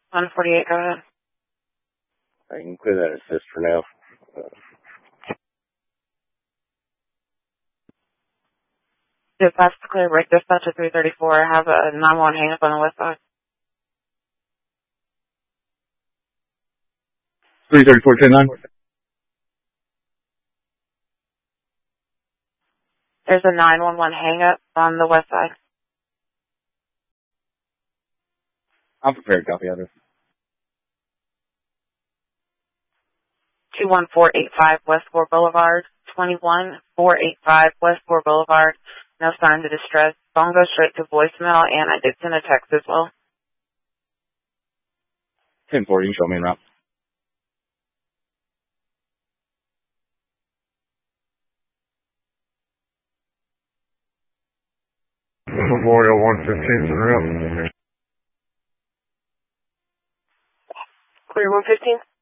148, go ahead. I can clear that assist for now. Dispatch to clear break dispatch at 334. I have a 911 hang up on the west side. 334-10-9. There's a 911 hang up on the west side. I'm prepared, copy others. 21485 West 4 Boulevard. 21485 West 4 Boulevard. No sign of distress. Phone goes straight to voicemail, and I did send a text as well. 10-4, you can show me en route. Memorial 115 en route. Clear 115?